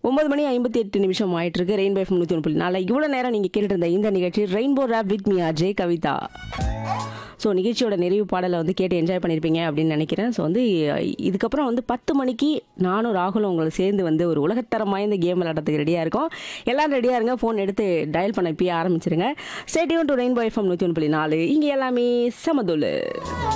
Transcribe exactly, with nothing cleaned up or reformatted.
ஒன்பது மணி ஐம்பத்தி எட்டு நிமிஷம் ஆயிட்டு இருக்கு. ரெயின்போ எஃப்எம் நூற்றி ஒன்று புள்ளி நாலு. இவ்வளோ நேரம் நீங்கள் கேட்டுட்டு இருந்த இந்த நிகழ்ச்சி rainbow rape with me Ajay Kavitha. So நிகழ்ச்சியோட நிறைவு பாடலை வந்து கேட்டு என்ஜாய் பண்ணியிருப்பீங்க அப்படின்னு நினைக்கிறேன். ஸோ வந்து இதுக்கப்புறம் வந்து பத்து மணிக்கு நானும் ராகுலும் உங்களை சேர்ந்து வந்து ஒரு உலகத்தரம் வாய்ந்த கேம் விளையாடுறதுக்கு ரெடியாக இருக்கும். எல்லாரும் ரெடியாக இருங்க. ஃபோன் எடுத்து டயல் பண்ண இப்பயே ஆரம்பிச்சிருங்க. Stay tune to rainbow FM நூற்றி ஒன்று புள்ளி நாலு. இங்கே எல்லாமே சமதுல்லு.